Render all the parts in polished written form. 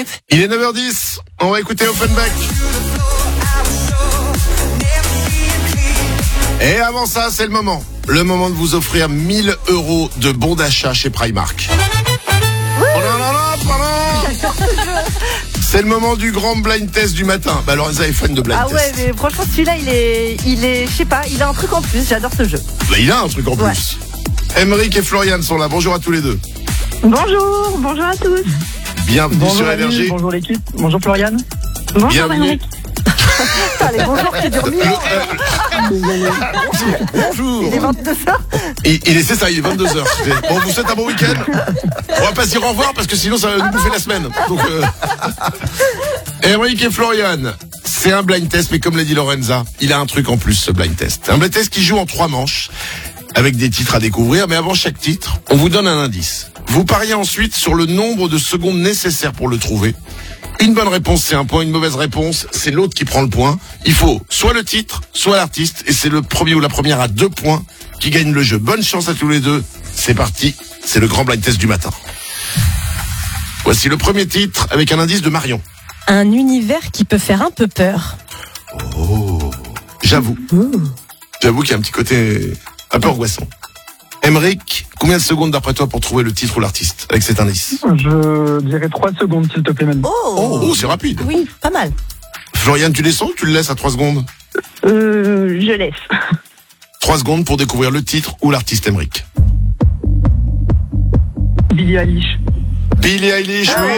Il est 9h10, on va écouter Offenbach. Et avant ça, c'est le moment de vous offrir 1000 € de bons d'achat chez Primark. C'est le moment du grand blind test du matin. Bah Lorenza est fan de blind test. Ah ouais, mais franchement celui-là il est, je sais pas, il a un truc en plus, j'adore ce jeu. Bah il a un truc en plus. Emeric et Florian sont là, bonjour à tous les deux. Bonjour à tous. Bienvenue Bonjour sur Annie, Énergie. bonjour l'équipe, bonjour Florian. Bonjour Bienvenue. Emeric. Allez, bonjour, qui dure 1000 ans. Bonjour. Il est 22h. Il est 22h. Bon, vous souhaite un bon week-end. On va pas se dire au revoir parce que sinon ça va nous bouffer la semaine. Donc, Emeric et Florian, c'est un blind test, mais comme l'a dit Lorenza, il a un truc en plus, ce blind test. Un blind test qui joue en 3 manches, avec des titres à découvrir, mais avant chaque titre, on vous donne un indice. Vous pariez ensuite sur le nombre de secondes nécessaires pour le trouver. Une bonne réponse, c'est un point. Une mauvaise réponse, c'est l'autre qui prend le point. Il faut soit le titre, soit l'artiste. Et c'est le premier ou la première à 2 points qui gagne le jeu. Bonne chance à tous les deux. C'est parti. C'est le grand blind test du matin. Voici le premier titre avec un indice de Marion. Un univers qui peut faire un peu peur. Oh. J'avoue qu'il y a un petit côté un peu angoissant. Emeric, combien de secondes d'après toi pour trouver le titre ou l'artiste avec cet indice? Je dirais 3 secondes s'il te plaît même. Oh, c'est rapide. Oui, pas mal. Florian, tu descends ou tu le laisses à 3 secondes? Je laisse. 3 secondes pour découvrir le titre ou l'artiste Emeric. Billie Eilish. Billie Eilish, oui.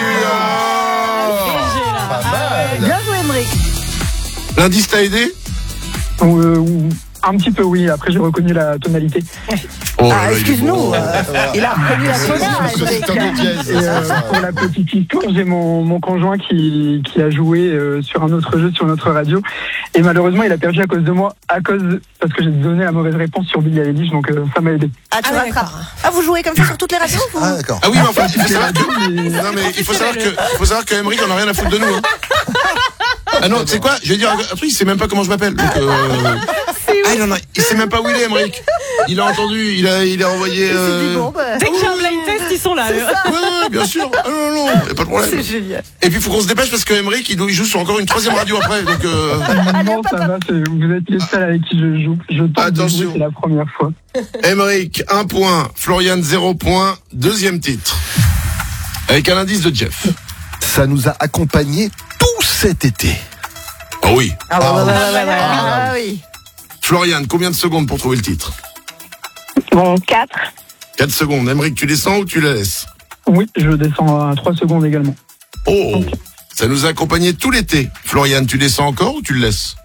Bien joué, Emeric. L'indice t'a aidé? Un petit peu oui, après j'ai reconnu la tonalité. Oh là Ah, là, il est excuse-nous, bon. il a reconnu la tonalité. Et pour la petite histoire, j'ai mon conjoint qui a joué sur un autre jeu sur notre radio. Et malheureusement, il a perdu à cause de moi, parce que j'ai donné la mauvaise réponse sur Billie Eilish, donc ça m'a aidé. Ah, tu Ah ouais, rattrapes. d'accord. Ah, vous jouez comme ça sur toutes les radios vous d'accord. Ah oui, mais enfin, il faut savoir que... Non, mais il faut savoir que Emeric en a rien à foutre de nous. Hein. Ah non, tu sais quoi? Je vais dire un truc, il sait même pas comment je m'appelle. Donc, Ah non, il sait même pas où il est, Emeric. Il a entendu, il a envoyé... Il s'est dit, bon, bah, Dès qu'il y a un blind test, ils sont là. Ouais, bien sûr. Ah non, y a pas de problème. c'est génial. Et puis il faut qu'on se dépêche parce que Emeric, il joue sur encore une 3e radio après. Donc Non, ça va, vous êtes les seuls avec qui je joue. Je tente de Attention. jouer, c'est la première fois. Emeric, 1 point. Florian, 0 point. Deuxième titre. Avec un indice de Jeff. Ça nous a accompagnés tout cet été. Ah oui. Ah oui. Florian, combien de secondes pour trouver le titre? Bon, 4. 4 secondes. Emeric, tu descends ou tu la laisses? Oui, je descends à 3 secondes également. Oh, ça nous a accompagnés tout l'été. Florian, tu descends encore ou tu le laisses?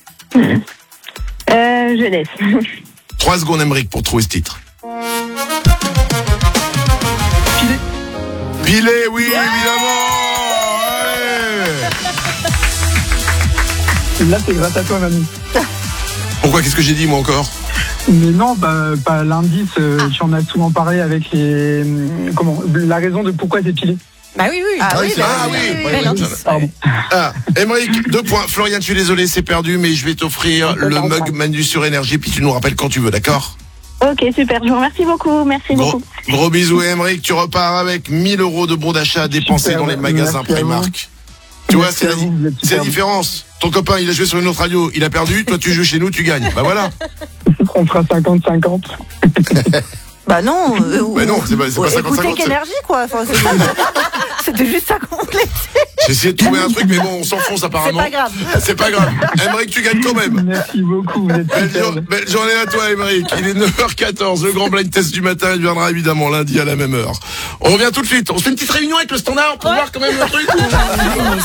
Je laisse. 3 secondes, Emeric, pour trouver ce titre. Pilet, oui, évidemment. Ouais. Là, c'est grâce à toi, Manu. Pourquoi? Qu'est-ce que j'ai dit, moi, encore? Mais non, pas l'indice. Tu en as souvent parlé avec la raison de pourquoi t'es pilé. Bah oui. Ah oui, c'est bah ah oui, oui, oui, ouais, oui. Bel indice. Pardon. Ah, Emeric, 2 points. Florian, je suis désolé, c'est perdu, mais je vais t'offrir le mug Manu sur Énergie, puis tu nous rappelles quand tu veux, d'accord? Ok, super. Je vous remercie beaucoup. Merci beaucoup. Gros bisous, Emeric. Tu repars avec 1000 € de bons d'achat à dépenser Super, dans les magasins merci à vous. Primark. Tu vois, Merci c'est à vous, vous êtes la super. différence. Ton copain, il a joué sur une autre radio, il a perdu. Toi, tu joues chez nous, tu gagnes. Bah voilà. On fera 50-50. Bah non. Bah non, c'est pas 50-50. Écoutez qu'énergie, quoi. Enfin, c'était juste ça compléter. J'ai essayé de trouver un truc, mais bon, on s'enfonce apparemment. C'est pas grave. C'est pas grave. Emeric, tu gagnes quand même. Merci beaucoup, vous êtes super. Belle journée à toi, Emeric. Il est 9h14. Le grand blind test du matin, il viendra évidemment lundi à la même heure. On revient tout de suite. On se fait une petite réunion avec le standard pour voir quand même le truc.